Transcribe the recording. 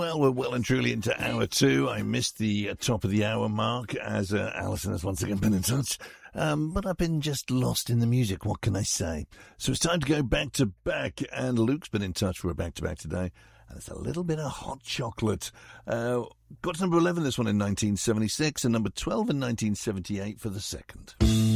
Well, we're well and truly into hour two. I missed the top of the hour mark as Alison has once again been in touch. But I've been just lost in the music. What can I say? So it's time to go back to back. And Luke's been in touch for a back to back today. And it's a little bit of hot chocolate. Got to number 11 this one in 1976 and number 12 in 1978 for the second.